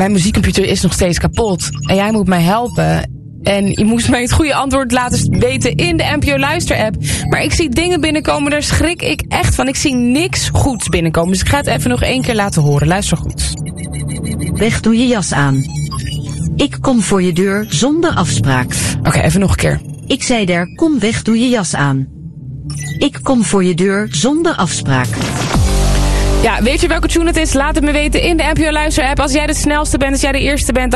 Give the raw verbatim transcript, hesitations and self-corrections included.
mijn muziekcomputer is nog steeds kapot. En jij moet mij helpen. En je moest mij het goede antwoord laten weten in de N P O Luister-app. Maar ik zie dingen binnenkomen, daar schrik ik echt van. Ik zie niks goeds binnenkomen. Dus ik ga het even nog één keer laten horen. Luister goed. Weg, doe je jas aan. Ik kom voor je deur zonder afspraak. Oké, okay, even nog een keer. Ik zei daar, kom weg, doe je jas aan. Ik kom voor je deur zonder afspraak. Ja, weet je welke tune het is? Laat het me weten in de N P O Luister-app. Als jij de snelste bent, als jij de eerste bent...